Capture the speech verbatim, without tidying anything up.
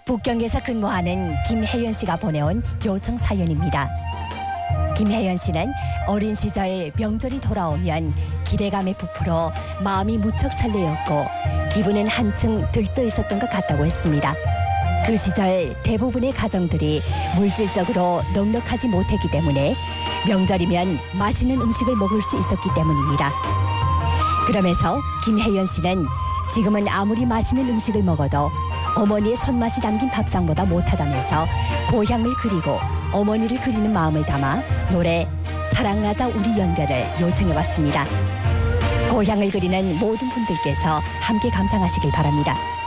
북경에서 근무하는 김혜연 씨가 보내온 요청 사연입니다. 김혜연 씨는 어린 시절 명절이 돌아오면 기대감에 부풀어 마음이 무척 설레었고 기분은 한층 들떠 있었던 것 같다고 했습니다. 그 시절 대부분의 가정들이 물질적으로 넉넉하지 못했기 때문에 명절이면 맛있는 음식을 먹을 수 있었기 때문입니다. 그러면서 김혜연 씨는 지금은 아무리 맛있는 음식을 먹어도 어머니의 손맛이 담긴 밥상보다 못하다면서 고향을 그리고 어머니를 그리는 마음을 담아 노래 사랑하자 우리 연별을 요청해 왔습니다. 고향을 그리는 모든 분들께서 함께 감상하시길 바랍니다.